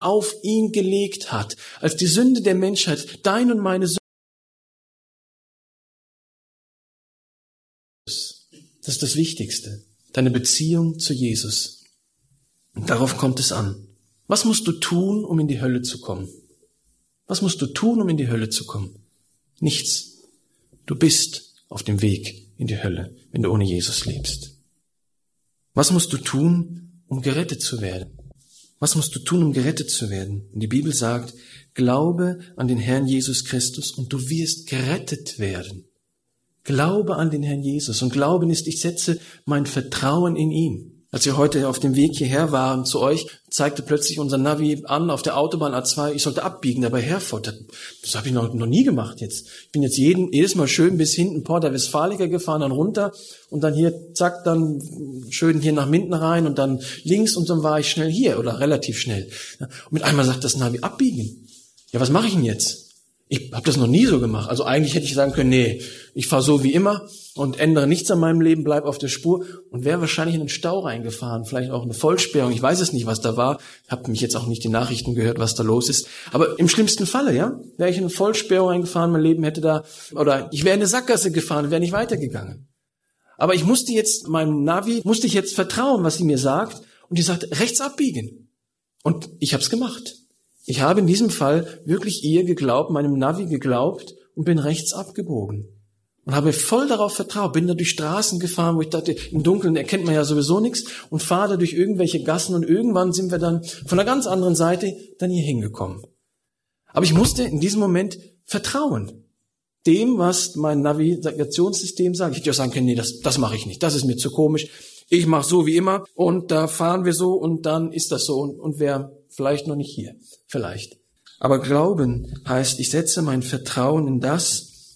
auf ihn gelegt hat, als die Sünde der Menschheit, dein und meine Sünde. Das ist das Wichtigste, deine Beziehung zu Jesus. Und darauf kommt es an. Was musst du tun, um in die Hölle zu kommen? Was musst du tun, um in die Hölle zu kommen? Nichts. Du bist auf dem Weg in die Hölle, wenn du ohne Jesus lebst. Was musst du tun, um gerettet zu werden? Was musst du tun, um gerettet zu werden? Und die Bibel sagt, glaube an den Herrn Jesus Christus und du wirst gerettet werden. Glaube an den Herrn Jesus. Und Glauben ist, ich setze mein Vertrauen in ihn. Als wir heute auf dem Weg hierher waren zu euch, zeigte plötzlich unser Navi an auf der Autobahn A2, ich sollte abbiegen, dabei Herford. Das habe ich noch nie gemacht jetzt. Ich bin jetzt jedes Mal schön bis hinten Porta Westfalica gefahren, dann runter und dann hier, zack, dann schön hier nach Minden rein und dann links und dann war ich schnell hier oder relativ schnell. Und mit einmal sagt das Navi, abbiegen. Ja, was mache ich denn jetzt? Ich habe das noch nie so gemacht. Also eigentlich hätte ich sagen können, nee, ich fahre so wie immer und ändere nichts an meinem Leben, bleib auf der Spur und wäre wahrscheinlich in einen Stau reingefahren, vielleicht auch eine Vollsperrung. Ich weiß es nicht, was da war. Ich habe mich jetzt auch nicht die Nachrichten gehört, was da los ist. Aber im schlimmsten Falle, ja, wäre ich in eine Vollsperrung reingefahren, mein Leben hätte da, oder ich wäre in eine Sackgasse gefahren, wäre nicht weitergegangen. Aber ich musste jetzt meinem Navi, vertrauen, was sie mir sagt und die sagt, rechts abbiegen. Und ich habe es gemacht. Ich habe in diesem Fall wirklich ihr geglaubt, meinem Navi geglaubt und bin rechts abgebogen. Und habe voll darauf vertraut, bin da durch Straßen gefahren, wo ich dachte, im Dunkeln erkennt man ja sowieso nichts und fahre da durch irgendwelche Gassen und irgendwann sind wir dann von einer ganz anderen Seite dann hier hingekommen. Aber ich musste in diesem Moment vertrauen. Dem, was mein Navigationssystem sagt. Ich hätte auch sagen können, nee, das mache ich nicht, das ist mir zu komisch. Ich mache so wie immer und da fahren wir so und dann ist das so und wer vielleicht noch nicht hier, vielleicht. Aber Glauben heißt, ich setze mein Vertrauen in das,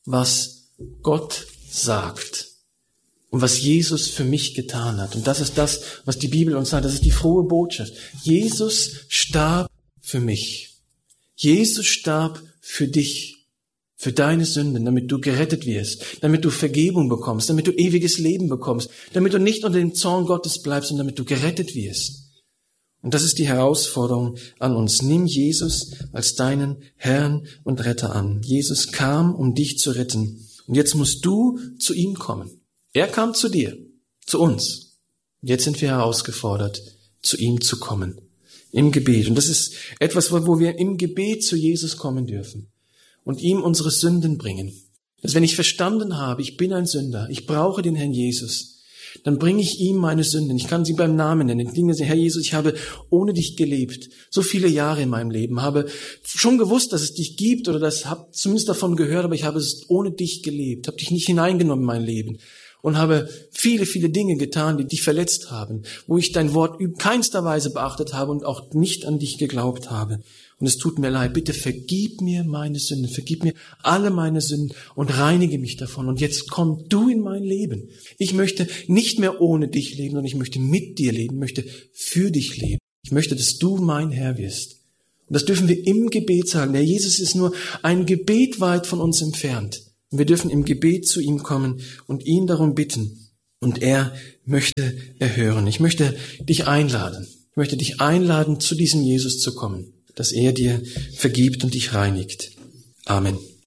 was Gott sagt und was Jesus für mich getan hat. Und das ist das, was die Bibel uns sagt, das ist die frohe Botschaft. Jesus starb für mich. Jesus starb für dich, für deine Sünden, damit du gerettet wirst, damit du Vergebung bekommst, damit du ewiges Leben bekommst, damit du nicht unter dem Zorn Gottes bleibst und damit du gerettet wirst. Und das ist die Herausforderung an uns. Nimm Jesus als deinen Herrn und Retter an. Jesus kam, um dich zu retten. Und jetzt musst du zu ihm kommen. Er kam zu dir, zu uns. Und jetzt sind wir herausgefordert, zu ihm zu kommen. Im Gebet. Und das ist etwas, wo wir im Gebet zu Jesus kommen dürfen. Und ihm unsere Sünden bringen. Dass wenn ich verstanden habe, ich bin ein Sünder, ich brauche den Herrn Jesus, dann bringe ich ihm meine Sünden. Ich kann sie beim Namen nennen. Dinge sagen, Herr Jesus, ich habe ohne dich gelebt. So viele Jahre in meinem Leben. Habe schon gewusst, dass es dich gibt oder habe zumindest davon gehört, aber ich habe es ohne dich gelebt. Habe dich nicht hineingenommen in mein Leben. Und habe viele, viele Dinge getan, die dich verletzt haben. Wo ich dein Wort in keinster Weise beachtet habe und auch nicht an dich geglaubt habe. Und es tut mir leid, bitte vergib mir meine Sünden, vergib mir alle meine Sünden und reinige mich davon. Und jetzt komm du in mein Leben. Ich möchte nicht mehr ohne dich leben, sondern ich möchte mit dir leben, möchte für dich leben. Ich möchte, dass du mein Herr wirst. Und das dürfen wir im Gebet sagen. Der Jesus ist nur ein Gebet weit von uns entfernt. Und wir dürfen im Gebet zu ihm kommen und ihn darum bitten. Und er möchte erhören. Ich möchte dich einladen. Ich möchte dich einladen, zu diesem Jesus zu kommen, dass er dir vergibt und dich reinigt. Amen.